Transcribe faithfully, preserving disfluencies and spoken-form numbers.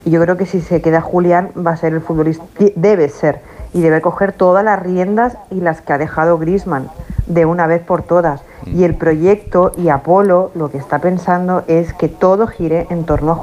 Y yo creo que si se queda Julián va a ser el futbolista, debe ser, y debe coger todas las riendas y las que ha dejado Griezmann de una vez por todas. Y el proyecto y Apolo lo que está pensando es que todo gire en torno a